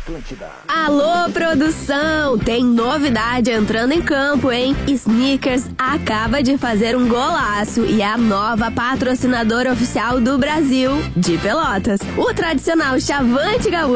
Atlântida. Alô, produção! Tem novidade entrando em campo, hein? Snickers acaba de fazer um golaço e é a nova patrocinadora oficial do Brasil de Pelotas. O tradicional Chavante Gaúcho